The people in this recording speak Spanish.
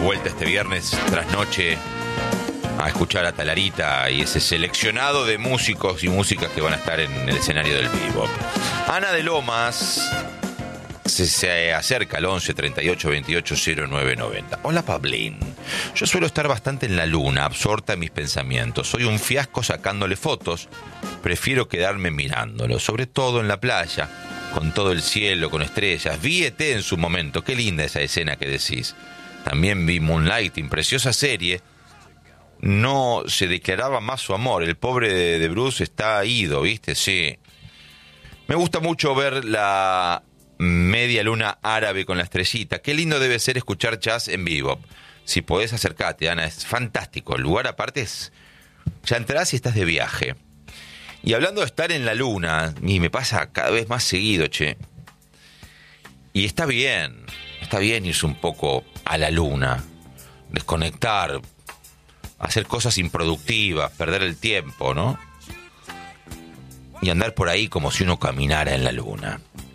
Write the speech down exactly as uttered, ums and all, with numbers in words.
vuelta este viernes tras noche a escuchar a Talarita y ese seleccionado de músicos y músicas que van a estar en el escenario del bebop. Ana de Lomas se, se acerca al once treinta y ocho veintiocho cero nueve noventa. Hola Pablín, yo suelo estar bastante en la luna, absorta en mis pensamientos. Soy un fiasco sacándole fotos, prefiero quedarme mirándolo, sobre todo en la playa, con todo el cielo, con estrellas. Vi E T en su momento, qué linda esa escena que decís. También vi Moonlighting, preciosa serie. No se declaraba más su amor. El pobre de, de Bruce está ido, ¿viste? Sí. Me gusta mucho ver la media luna árabe con la estrellita. Qué lindo debe ser escuchar jazz en vivo. Si podés acercarte, Ana, es fantástico. El lugar aparte es... Ya entrás y estás de viaje. Y hablando de estar en la luna, y me pasa cada vez más seguido, che. Y está bien, está bien irse un poco a la luna, desconectar, hacer cosas improductivas, perder el tiempo, ¿no? Y andar por ahí como si uno caminara en la luna.